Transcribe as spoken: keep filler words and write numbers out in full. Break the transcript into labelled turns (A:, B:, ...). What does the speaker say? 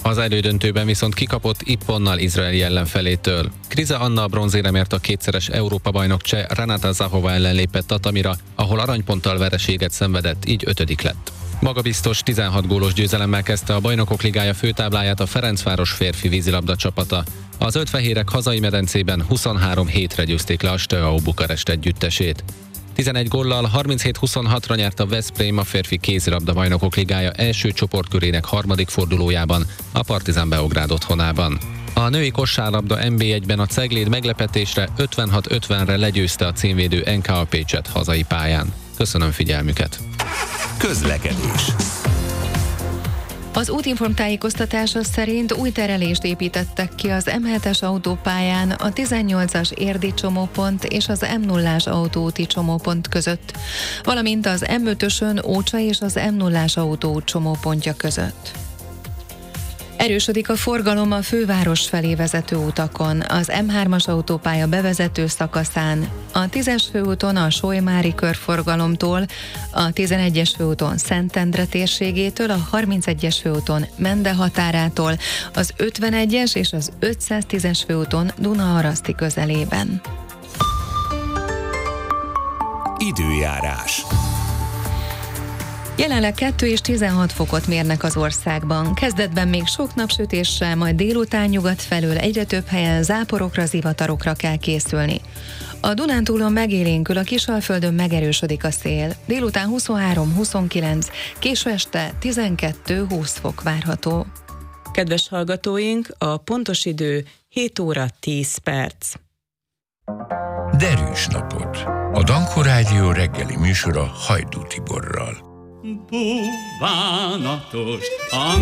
A: Az elődöntőben viszont kikapott Ipponnal izraeli ellenfelétől. Kriza Anna a bronzéremért a kétszeres Európa-bajnok cseh Renata Zahova ellen lépett Tatamira, ahol aranyponttal vereséget szenvedett, így ötödik lett. Magabiztos tizenhat gólos győzelemmel kezdte a Bajnokok Ligája főtábláját a Ferencváros férfi vízilabda csapata. A zöldfehérek hazai medencében huszonhárom hétre győzték le a Steaua Bukarest együttesét. tizenegy góllal harminchét huszonhatra nyert a Veszprém a férfi kézilabda Bajnokok Ligája első csoportkörének harmadik fordulójában, a Partizan Beográd otthonában. A női kosárlabda en bé egyben a Cegléd meglepetésre ötvenhat ötvenre legyőzte a címvédő en ká a Pécset hazai pályán. Köszönöm figyelmüket!
B: Közlekedés.
C: Az Útinform tájékoztatása szerint új terelést építettek ki az em hetes autópályán a tizennyolcas érdi csomópont és az em nullás autóúti csomópont között, valamint az em ötösön Ócsa és az em nullás autóút csomópontja között. Erősödik a forgalom a főváros felé vezető utakon, az em hármas autópálya bevezető szakaszán, a tízes főúton a Solymári körforgalomtól, a tizenegyes főúton Szentendre térségétől, a harmincegyes főúton Mende határától, az ötvenegyes és az ötszáztízes főúton Dunaharaszti közelében.
B: Időjárás.
C: Jelenleg kettő és tizenhat fokot mérnek az országban. Kezdetben még sok napsütéssel, majd délután nyugat felől egyre több helyen záporokra, zivatarokra kell készülni. A Dunántúlon megélénkül, a Kisalföldön megerősödik a szél. Délután huszonhárom huszonkilenc, késő este tizenkettő húsz fok várható.
D: Kedves hallgatóink, a pontos idő hét óra tíz perc.
E: Derűs napot! A Dankó Rádió reggeli műsora Hajdú Tiborral.
F: Búvánatos